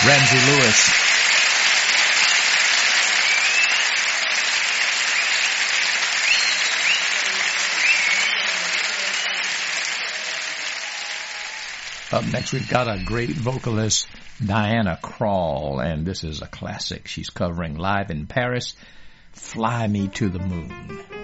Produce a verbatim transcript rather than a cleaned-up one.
Ramsey Lewis. Up next, we've got a great vocalist, Diana Krall, and this is a classic. She's covering live in Paris, Fly Me to the Moon.